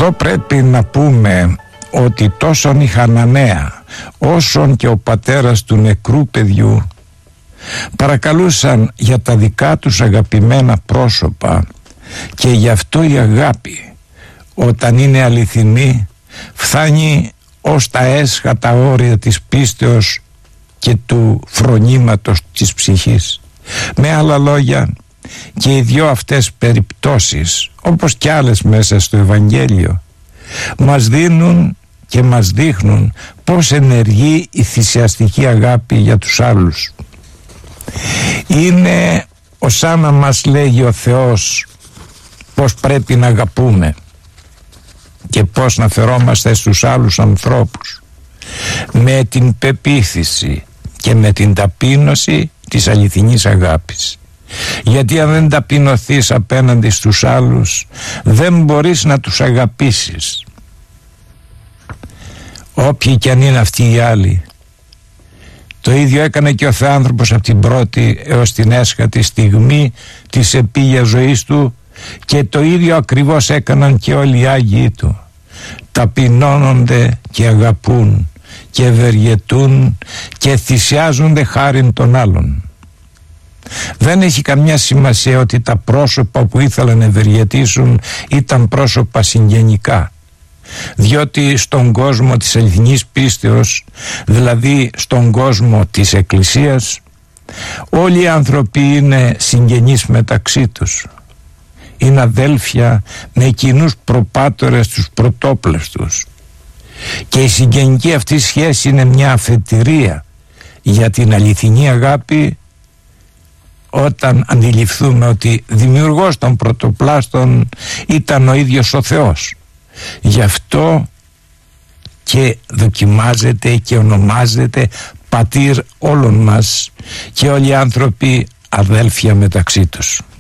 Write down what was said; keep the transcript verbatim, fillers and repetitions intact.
Εδώ πρέπει να πούμε ότι τόσον η Χαναναία όσον και ο πατέρας του νεκρού παιδιού παρακαλούσαν για τα δικά τους αγαπημένα πρόσωπα, και γι' αυτό η αγάπη όταν είναι αληθινή φτάνει ως τα έσχατα όρια της πίστεως και του φρονήματος της ψυχής. Με άλλα λόγια, και οι δυο αυτές περιπτώσεις, όπως και άλλες μέσα στο Ευαγγέλιο, μας δίνουν και μας δείχνουν πώς ενεργεί η θυσιαστική αγάπη για τους άλλους. Είναι ως αν να μας λέγει ο Θεός πώς πρέπει να αγαπούμε και πώς να φερόμαστε στους άλλους ανθρώπους, με την πεποίθηση και με την ταπείνωση της αληθινής αγάπης. Γιατί αν δεν ταπεινωθείς απέναντι στους άλλους, δεν μπορείς να τους αγαπήσεις, όποιοι κι αν είναι αυτοί οι άλλοι. Το ίδιο έκανε και ο Θεάνθρωπος από την πρώτη έως την έσχατη στιγμή της επίγειας ζωής του, και το ίδιο ακριβώς έκαναν και όλοι οι Άγιοι του. Ταπεινώνονται και αγαπούν και ευεργετούν και θυσιάζονται χάριν των άλλων. Δεν έχει καμιά σημασία ότι τα πρόσωπα που ήθελαν να ευεργετήσουν ήταν πρόσωπα συγγενικά, διότι στον κόσμο της αληθινής πίστεως, δηλαδή στον κόσμο της Εκκλησίας, όλοι οι άνθρωποι είναι συγγενείς μεταξύ τους. Είναι αδέλφια με κοινούς προπάτορες τους πρωτόπλευτους, και η συγγενική αυτή σχέση είναι μια αφετηρία για την αληθινή αγάπη, όταν αντιληφθούμε ότι δημιουργός των πρωτοπλάστων ήταν ο ίδιος ο Θεός. Γι' αυτό και δοκιμάζεται και ονομάζεται πατήρ όλων μας, και όλοι οι άνθρωποι αδέλφια μεταξύ τους.